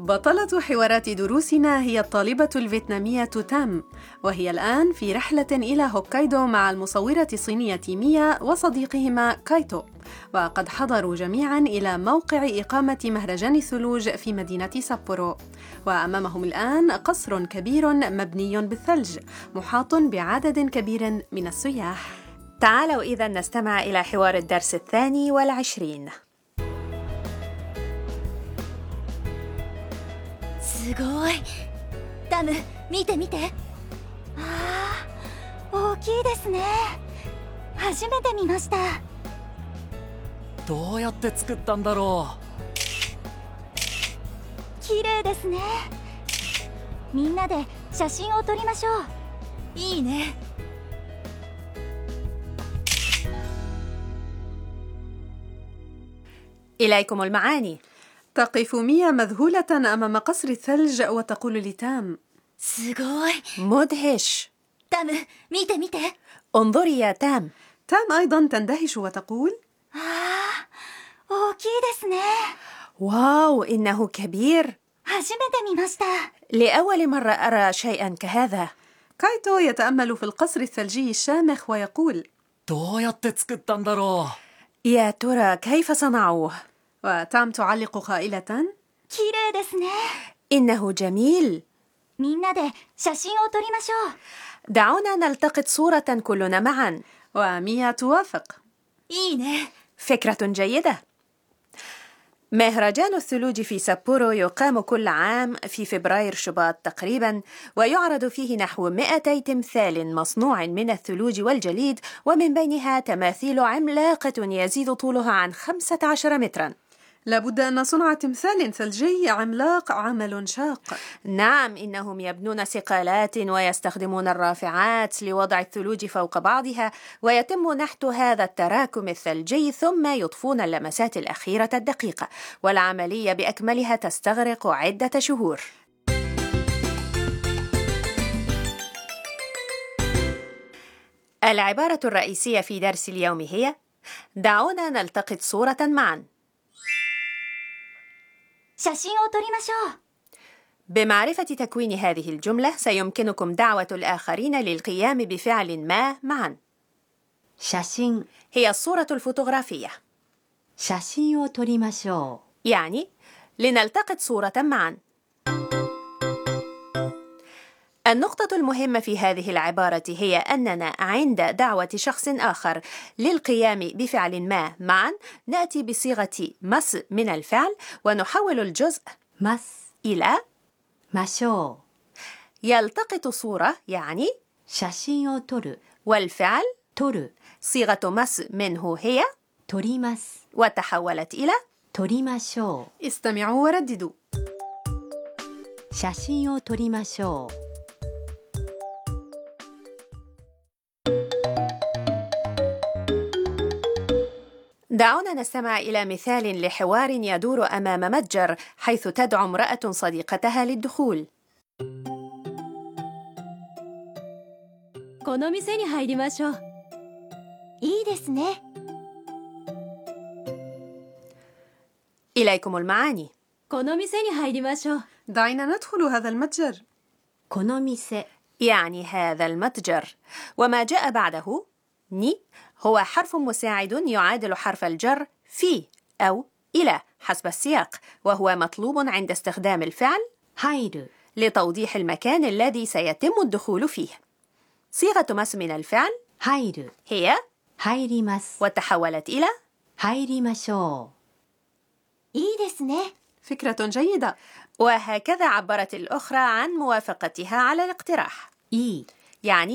بطلة حوارات دروسنا هي الطالبة الفيتنامية تام، وهي الآن في رحلة إلى هوكايدو مع المصورة الصينية ميا وصديقهما كايتو، وقد حضروا جميعاً إلى موقع إقامة مهرجان الثلوج في مدينة سابورو، وأمامهم الآن قصر كبير مبني بالثلج محاط بعدد كبير من السياح. تعالوا إذا نستمع إلى حوار الدرس 22. すごい。タム、見て見て。ああ、大きいですね。初めて見ました。 どうやって作ったんだろう。 綺麗ですね。みんなで写真を撮りましょう。いいね。 إليكم المعاني. تقف ميا مذهولة أمام قصر الثلج وتقول لتام: すごい。 مدهش. タム、見て見て。 انظري يا تام. تام أيضا تندهش وتقول: ああ、大きいですね。 واو، إنه كبير. 初めて見ました。 لأول مرة أرى شيئا كهذا. كايتو يتأمل في القصر الثلجي الشامخ ويقول: どうやって作ったんだろう。 يا ترى كيف صنعوه؟ وتام تعلق قائلة: 綺麗ですね。 إنه جميل. みんなで写真を撮りましょう。 دعونا نلتقط صورة كلنا معا. وميا توافق. いいね。 فكرة جيدة. مهرجان الثلوج في سابورو يقام كل عام في فبراير شباط تقريبا، ويعرض فيه نحو 200 تمثال مصنوع من الثلوج والجليد، ومن بينها تماثيل عملاقة يزيد طولها عن 15 مترا. لابد أن صنع تمثال ثلجي عملاق عمل شاق. نعم، إنهم يبنون سقالات ويستخدمون الرافعات لوضع الثلوج فوق بعضها، ويتم نحت هذا التراكم الثلجي ثم يضفون اللمسات الأخيرة الدقيقة، والعملية بأكملها تستغرق عدة شهور. العبارة الرئيسية في درس اليوم هي: دعونا نلتقط صورة معا. 写真を撮りましょう。 بمعرفة تكوين هذه الجملة سيمكنكم دعوة الآخرين للقيام بفعل ما معا. 写真 هي الصورة الفوتوغرافية، 写真を撮りましょ يعني لنلتقط صورة معا. النقطة المهمة في هذه العبارة هي أننا عند دعوة شخص آخر للقيام بفعل ما معا نأتي بصيغة مس من الفعل ونحول الجزء うます إلى ましょ يلتقط صورة، يعني う写真を撮る والفعل 撮る صيغة مس منه هي 撮ります وتحولت إلى 撮りましょ استمعوا ورددوا: う写真を撮りましょう دعونا نستمع إلى مثال لحوار يدور أمام متجر، حيث تدعو امرأة صديقتها للدخول. この店に入りましょう。いいですね。 إليكم المعاني. この店に入りましょう。 دعينا ندخل هذا المتجر. この店 يعني هذا المتجر، وما جاء بعده ني هو حرف مساعد يعادل حرف الجر في أو إلى حسب السياق، وهو مطلوب عند استخدام الفعل 入る لتوضيح المكان الذي سيتم الدخول فيه. صيغة مس من الفعل 入る هي 入ります وتحولت إلى 入りましょいいですね。 فكرة جيدة. وهكذا عبرت الأخرى عن موافقتها على الاقتراح، ういい يعني